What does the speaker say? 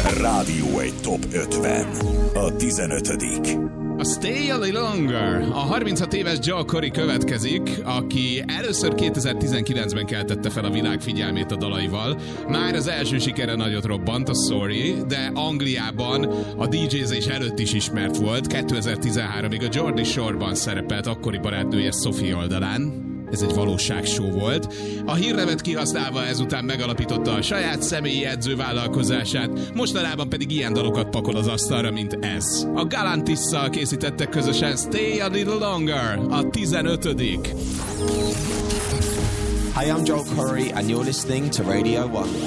Rádió egy Top 50. A 15. A Stay a Little Longer. A 36 éves Joel Corry következik, aki először 2019-ben keltette fel a világ figyelmét a dalaival. Már az első sikere nagyot robbant, a Sorry, de Angliában a DJ-zés előtt is ismert volt. 2013-ig a Geordie Shore-ban szerepelt akkori barátnője Sophie oldalán. Ez egy valóságshow volt. A hírnevet kihasználva ezután megalapította a saját személyi edzővállalkozását, mostanában pedig ilyen dalokat pakol az asztalra, mint ez. A Galantisszal készítettek közösen Stay a Little Longer, a 15. Hi, I'm Joel Corry and you're listening to Radio 1.